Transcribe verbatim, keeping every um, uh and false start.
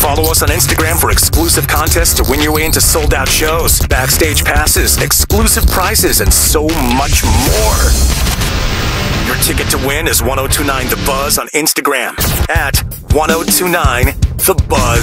Follow us on Instagram for exclusive contests to win your way into sold-out shows, backstage passes, exclusive prizes, and so much more. Your ticket to win is ten twenty-nine The Buzz on Instagram at ten twenty-nine The Buzz.